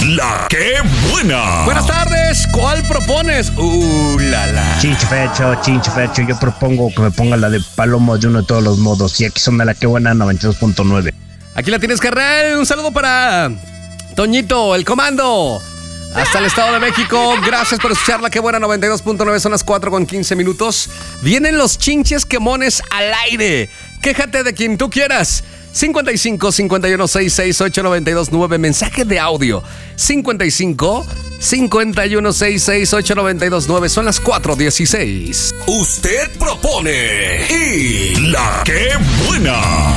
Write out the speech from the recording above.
La que buena. Buenas tardes, ¿cuál propones? La la. Chinche fecho, yo propongo que me pongan la de Palomo de uno de todos los modos. Y aquí son de La que buena 92.9. Aquí la tienes, carnal. Un saludo para Toñito, el comando. Hasta el Estado de México. Gracias por escuchar La que buena 92.9. Son las 4:15. Vienen los chinches quemones al aire. Quéjate de quien tú quieras. 55 51 66 892 9. Mensaje de audio. 55 51 66 892 9. Son las 4:16. Usted propone y La que buena.